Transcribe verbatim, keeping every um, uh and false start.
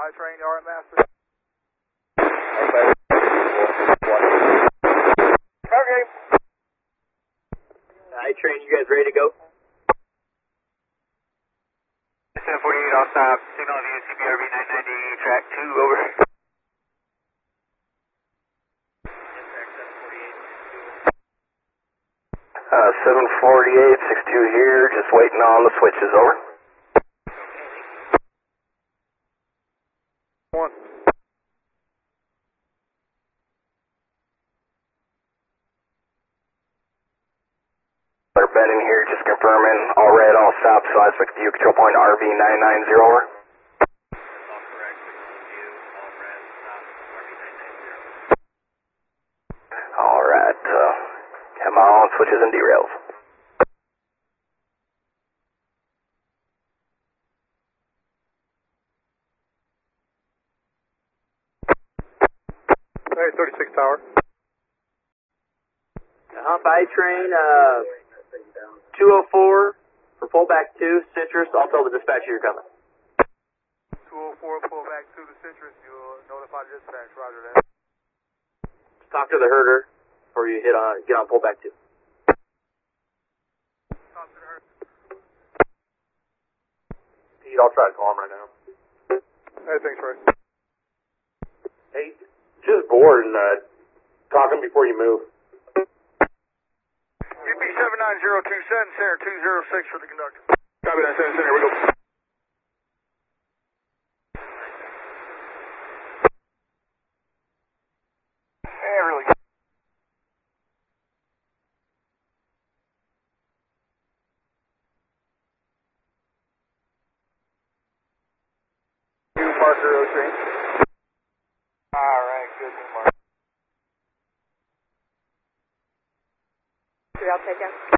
I train, you alright, Master? Okay. I train, you guys ready to go? seven forty-eight, I'll stop. Signal view C B R V nine ninety, track two, over. Uh, seven forty-eight, six two here, just waiting on the switches, over. One. They're bending here, just confirming, all red, all stop, so I expect view control point R V nine nine zero, over. All correct, signal view, all red, stop, R V nine nine zero. Alright, uh, come on, switches and derails. Hey, thirty-six Tower. Hump I train, uh, two oh four for pullback two, Citrus. I'll tell the dispatcher you're coming. two oh four, pull back to the Citrus. You'll notify the dispatch. Roger that. Just talk to the herder before you hit on, get on pullback two. Talk to the herd. Pete, I'll try to call him right now. Hey, thanks, Ray. Hey, just bored and, uh, talking before you move. U P seven nine zero two, send center two zero six for the conductor. Copy that, send center, here we go. Hey, really good. You, Parker, O train. Alright, good, Mark. I'll take him.